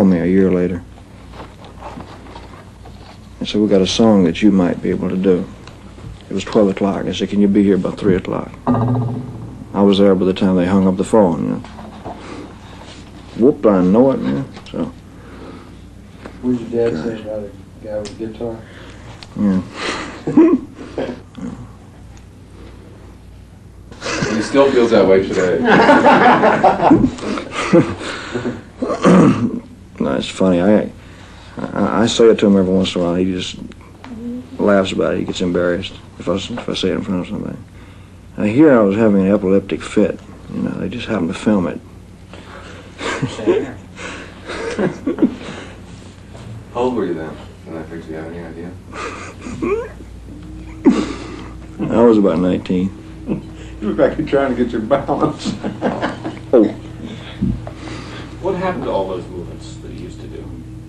called me a year later and said, we got a song that you might be able to do. It was 12 o'clock. I said, can you be here about 3 o'clock? I was there by the time they hung up the phone, you know. Whoop, I know it, man. So. What did your dad say about a guy with a guitar? Yeah. He still feels that way today. No, it's funny. I say it to him every once in a while. He just laughs about it. He gets embarrassed if I say it in front of somebody. I hear I was having an epileptic fit. You know, they just happened to film it. How old were you then? And I think you have any idea? I was about 19. You look like you're trying to get your balance. Oh. What happened to all those movements that you used to do?